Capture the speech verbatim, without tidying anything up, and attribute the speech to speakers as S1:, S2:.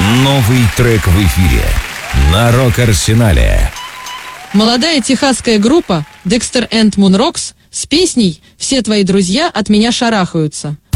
S1: Новый трек в эфире на Рок-Арсенале.
S2: Молодая техасская группа Dexter and Moon Rocks с песней «Все твои друзья от меня шарахаются».